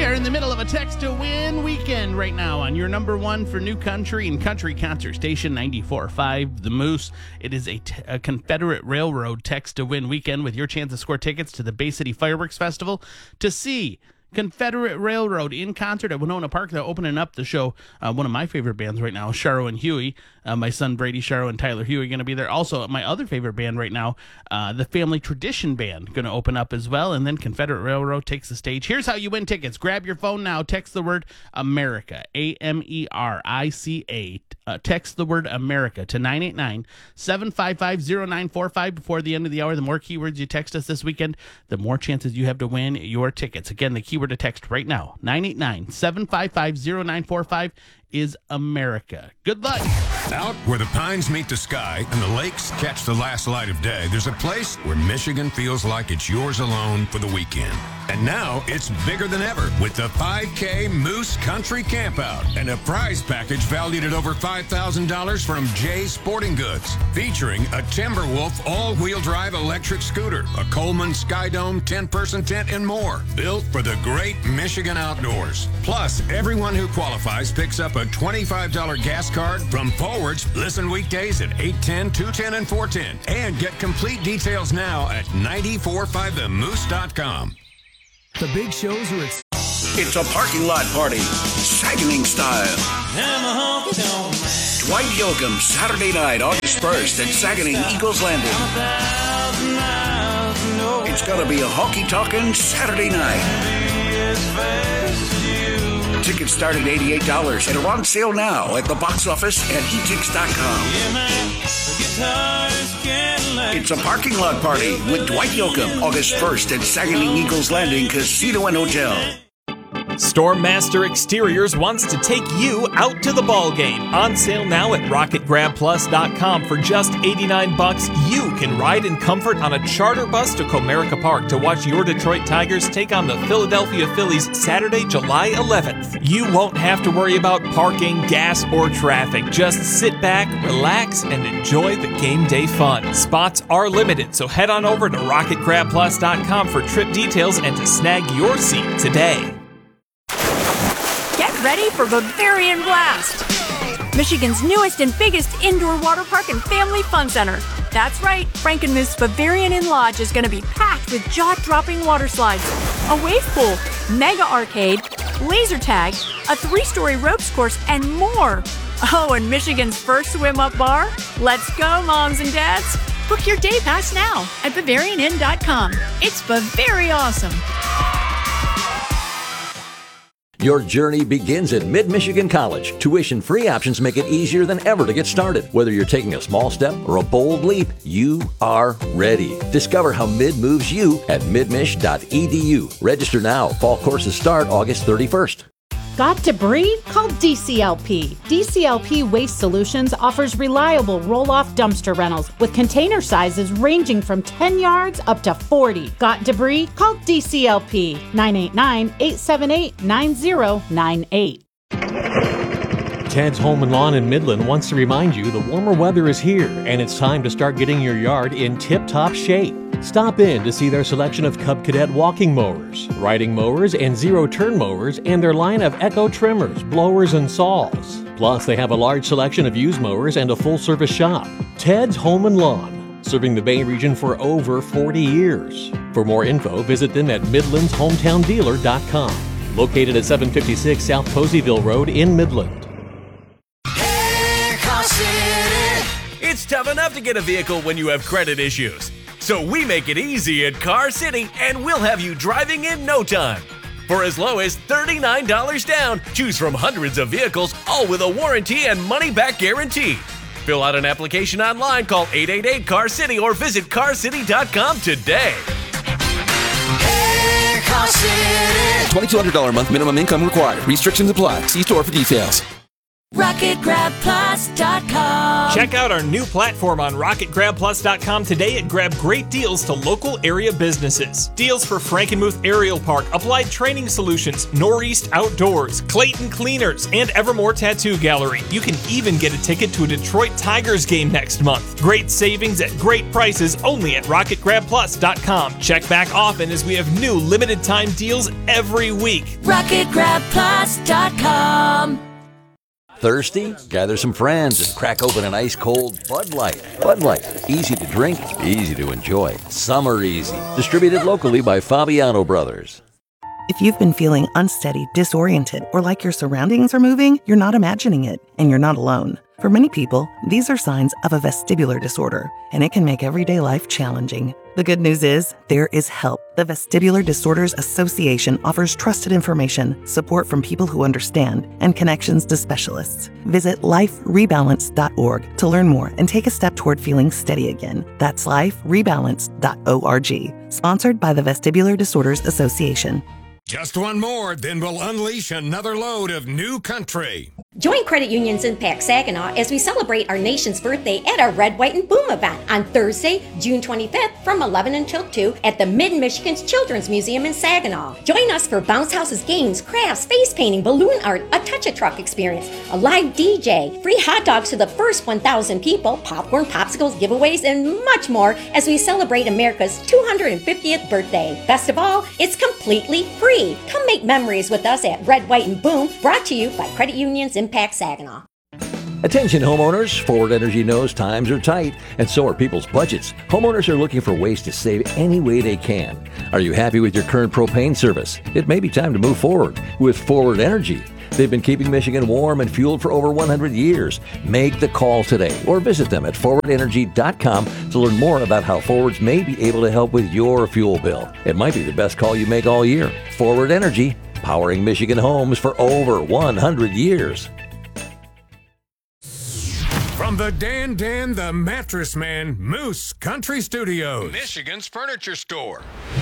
are in the middle of a text to win weekend right now on your number one for new country and country concert station 94.5 The Moose. It is a Confederate Railroad text to win weekend with your chance to score tickets to the Bay City Fireworks Festival to see Confederate Railroad in concert at Winona Park. They're opening up the show. One of my favorite bands right now, Sharo and Huey. My son Brady Sharo and Tyler Huey are going to be there. Also, my other favorite band right now, the Family Tradition Band, going to open up as well. And then Confederate Railroad takes the stage. Here's how you win tickets. Grab your phone now. Text the word America, AMERICA. Text the word America to 989-755-0945 before the end of the hour. The more keywords you text us this weekend, the more chances you have to win your tickets. Again, the keyword to text right now, 989-755-0945 is America. Good luck. Out where the pines meet the sky and the lakes catch the last light of day, there's a place where Michigan feels like it's yours alone for the weekend. And now it's bigger than ever with the 5K Moose Country Campout and a prize package valued at over $5,000 from Jay's Sporting Goods, featuring a Timberwolf all-wheel drive electric scooter, a Coleman Skydome 10-person tent, and more, built for the great Michigan outdoors. Plus, everyone who qualifies picks up a $25 gas card from Forwards. Listen weekdays at 8:10, 2:10, and 4:10. And get complete details now at 945themoose.com. The big shows are It's a parking lot party, Saguening style. Dwight Yoakam, Saturday night, August 1st at Saguening Eagles Landing. It's gonna be a honky-tonkin' Saturday night. Tickets start at $88 and are on sale now at the box office at etix.com. It's a parking lot party with Dwight Yoakam, August 1st at Saguening Eagles Landing Casino and Hotel. Stormmaster Exteriors wants to take you out to the ball game. On sale now at RocketGrabPlus.com for just $89. You can ride in comfort on a charter bus to Comerica Park to watch your Detroit Tigers take on the Philadelphia Phillies Saturday, July 11th. You won't have to worry about parking, gas, or traffic. Just sit back, relax, and enjoy the game day fun. Spots are limited, so head on over to RocketGrabPlus.com for trip details and to snag your seat today. Get ready for Bavarian Blast, Michigan's newest and biggest indoor water park and family fun center. That's right, Frankenmuth's Bavarian Inn Lodge is going to be packed with jaw-dropping water slides, a wave pool, mega arcade, laser tag, a 3-story ropes course, and more. Oh, and Michigan's first swim-up bar? Let's go, moms and dads. Book your day pass now at BavarianInn.com. It's Bavaria awesome. Your journey begins at Mid-Michigan College. Tuition-free options make it easier than ever to get started. Whether you're taking a small step or a bold leap, you are ready. Discover how Mid moves you at midmich.edu. Register now. Fall courses start August 31st. Got to breathe? Call DCLP. DCLP Waste Solutions offers reliable roll-off dumpster rentals with container sizes ranging from 10 yards up to 40. Got debris? Call DCLP 989-878-9098. Ted's Home and Lawn in Midland wants to remind you the warmer weather is here and it's time to start getting your yard in tip-top shape. Stop in to see their selection of Cub Cadet walking mowers, riding mowers, and zero-turn mowers, and their line of Echo trimmers, blowers, and saws. Plus, they have a large selection of used mowers and a full-service shop. Ted's Home and Lawn, serving the Bay region for over 40 years. For more info, visit them at MidlandsHometownDealer.com. Located at 756 South Poseyville Road in Midland. Hey, Car City! It's tough enough to get a vehicle when you have credit issues. So we make it easy at Car City, and we'll have you driving in no time. For as low as $39 down, choose from hundreds of vehicles, all with a warranty and money-back guarantee. Fill out an application online, call 888-CAR-CITY, or visit carcity.com today. Hey, Car City! $2,200 a month minimum income required. Restrictions apply. See store for details. RocketGrabPlus.com. Check out our new platform on RocketGrabPlus.com today and grab great deals to local area businesses. Deals for Frankenmuth Aerial Park, Applied Training Solutions, Northeast Outdoors, Clayton Cleaners, and Evermore Tattoo Gallery. You can even get a ticket to a Detroit Tigers game next month. Great savings at great prices only at RocketGrabPlus.com. Check back often as we have new limited time deals every week. RocketGrabPlus.com. Thirsty? Gather some friends and crack open an ice-cold Bud Light. Bud Light, easy to drink, easy to enjoy. Summer easy. Distributed locally by Fabiano Brothers. If you've been feeling unsteady, disoriented, or like your surroundings are moving, you're not imagining it, and you're not alone. For many people, these are signs of a vestibular disorder, and it can make everyday life challenging. The good news is, there is help. The Vestibular Disorders Association offers trusted information, support from people who understand, and connections to specialists. Visit liferebalance.org to learn more and take a step toward feeling steady again. That's liferebalance.org. Sponsored by the Vestibular Disorders Association. Just one more, then we'll unleash another load of new country. Join Credit Unions Impact Saginaw as we celebrate our nation's birthday at our Red, White, and Boom event on Thursday, June 25th from 11 until 2 at the Mid-Michigan's Children's Museum in Saginaw. Join us for bounce houses, games, crafts, face painting, balloon art, a touch-a-truck experience, a live DJ, free hot dogs to the first 1,000 people, popcorn, popsicles, giveaways, and much more as we celebrate America's 250th birthday. Best of all, it's completely free. Come make memories with us at Red, White, and Boom, brought to you by Credit Unions Impact Saginaw. Attention homeowners, Forward Energy knows times are tight, and so are people's budgets. Homeowners are looking for ways to save any way they can. Are you happy with your current propane service? It may be time to move forward with Forward Energy. They've been keeping Michigan warm and fueled for over 100 years. Make the call today or visit them at forwardenergy.com to learn more about how Forwards may be able to help with your fuel bill. It might be the best call you make all year. Forward Energy, powering Michigan homes for over 100 years. From the Dan the Mattress Man Moose Country Studios, Michigan's furniture store.